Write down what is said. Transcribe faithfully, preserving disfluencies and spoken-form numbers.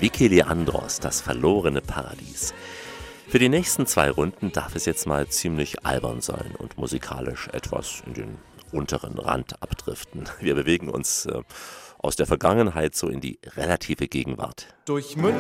Vicky Leandros, das verlorene Paradies. Für die nächsten zwei Runden darf es jetzt mal ziemlich albern sein und musikalisch etwas in den unteren Rand abdriften. Wir bewegen uns äh, aus der Vergangenheit so in die relative Gegenwart. Durch München